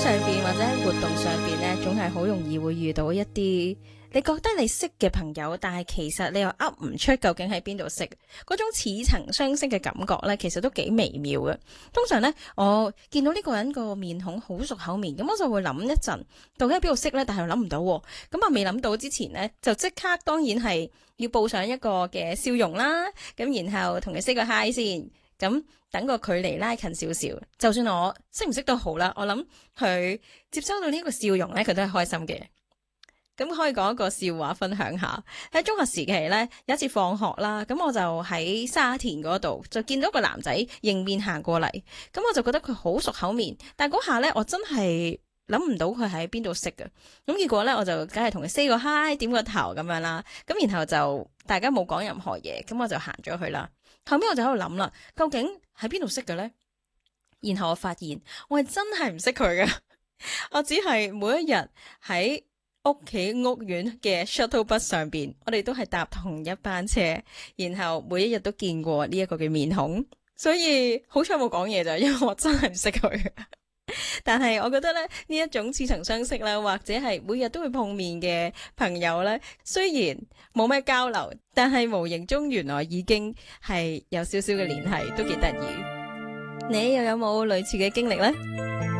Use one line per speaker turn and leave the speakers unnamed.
上邊或者喺活動上邊呢，總係好容易會遇到一啲你覺得你識嘅朋友，但係其實你又噏唔出究竟喺邊度識，嗰種似曾相識嘅感覺呢，其實都幾微妙嘅。通常呢，我見到呢個人個面孔好熟口面，咁我就會諗一陣，究竟喺邊度識呢？但係又諗唔到，咁啊未諗到之前呢，就即刻當然係要報上一個嘅笑容啦，咁然後同佢 say 個 hi 先。咁等個距離拉近少少，就算我識唔識都好啦，我諗佢接收到呢個笑容咧，佢都係開心嘅。咁可以講一個笑話分享下。喺中學時期咧，有一次放學啦，咁我就喺沙田嗰度就見到個男仔迎面行過嚟，咁我就覺得佢好熟口面，但嗰下咧我真係諗唔到佢喺邊度識嘅。咁結果咧我就梗係同佢 say 個 hi， 點個頭咁樣啦，咁然後就大家冇講任何嘢，咁我就行咗去啦。後面我就喺度諗啦，究竟喺邊度識嘅呢？然後我發現我係真係唔識佢嘅，我只係每一日喺屋企屋苑嘅 shuttle bus 上邊，我哋都係搭同一班車，然後每一日都見過呢一個嘅面孔，所以好彩冇講嘢咋，因為我真係唔識佢。但係我覺得咧，呢一種似曾相識啦，或者係每日都會碰面嘅朋友咧，雖然冇咩交流，但係無形中原來已經係有少少嘅聯繫，都幾得意。你又有冇類似嘅經歷呢？